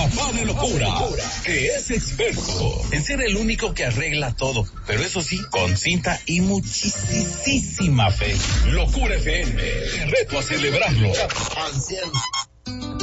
Papá de Locura, que es experto en ser el único que arregla todo, pero eso sí, con cinta y muchísima fe. Locura FM, te reto a celebrarlo.